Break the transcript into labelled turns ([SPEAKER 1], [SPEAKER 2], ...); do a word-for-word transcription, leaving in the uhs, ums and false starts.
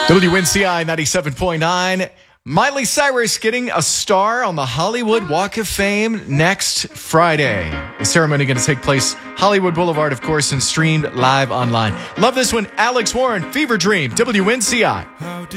[SPEAKER 1] W N C I ninety-seven point nine. Miley Cyrus getting a star on the Hollywood Walk of Fame next Friday. The ceremony going to take place Hollywood Boulevard, of course, and streamed live online. Love this one. Alex Warren, Fever Dream, W N C I.